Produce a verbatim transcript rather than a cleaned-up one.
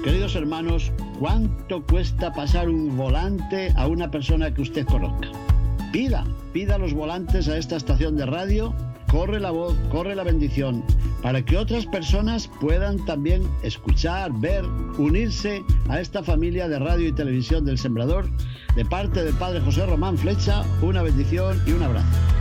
Queridos hermanos, ¿cuánto cuesta pasar un volante a una persona que usted conozca? Pida, pida los volantes a esta estación de radio, corre la voz, corre la bendición, para que otras personas puedan también escuchar, ver, unirse a esta familia de radio y televisión del Sembrador. De parte del Padre José Román Flecha, una bendición y un abrazo.